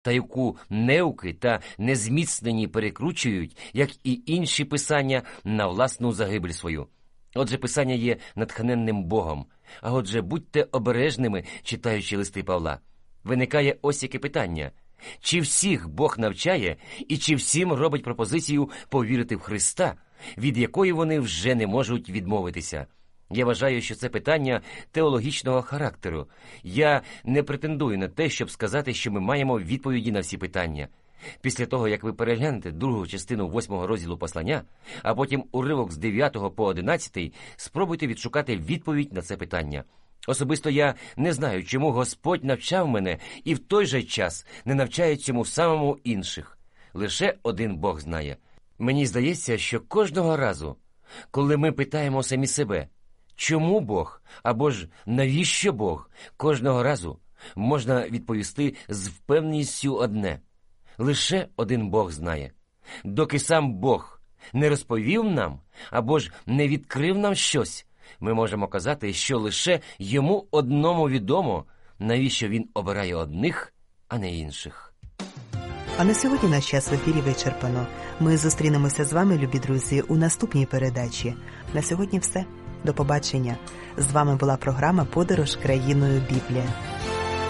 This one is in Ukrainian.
та яку неуки та незміцнені перекручують, як і інші писання, на власну загибель свою. Отже, писання є натхненним Богом, а отже, будьте обережними, читаючи листи Павла. Виникає ось яке питання. Чи всіх Бог навчає і чи всім робить пропозицію повірити в Христа, від якої вони вже не можуть відмовитися? Я вважаю, що це питання теологічного характеру. Я не претендую на те, щоб сказати, що ми маємо відповіді на всі питання. Після того, як ви переглянете другу частину 8 розділу послання, а потім уривок з 9 по 11, спробуйте відшукати відповідь на це питання. Особисто я не знаю, чому Господь навчав мене і в той же час не навчає цьому самому інших. Лише один Бог знає. Мені здається, що кожного разу, коли ми питаємо самі себе, чому Бог, або ж навіщо Бог, кожного разу можна відповісти з впевненістю одне. Лише один Бог знає. Доки сам Бог не розповів нам, або ж не відкрив нам щось, ми можемо казати, що лише йому одному відомо, навіщо він обирає одних, а не інших. А на сьогодні наш час в ефірі вичерпано. Ми зустрінемося з вами, любі друзі, у наступній передачі. На сьогодні все. До побачення. З вами була програма «Подорож країною Біблія».